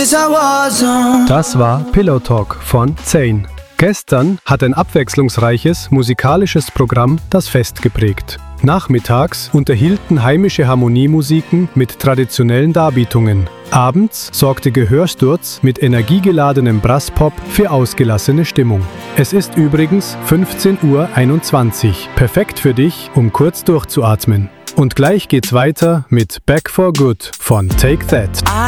Das war Pillow Talk von Zane. Gestern hat ein abwechslungsreiches musikalisches Programm das Fest geprägt. Nachmittags unterhielten heimische Harmoniemusiken mit traditionellen Darbietungen. Abends sorgte Gehörsturz mit energiegeladenem Brasspop für ausgelassene Stimmung. Es ist übrigens 15:21 Uhr. Perfekt für dich, um kurz durchzuatmen. Und gleich geht's weiter mit Back for Good von Take That.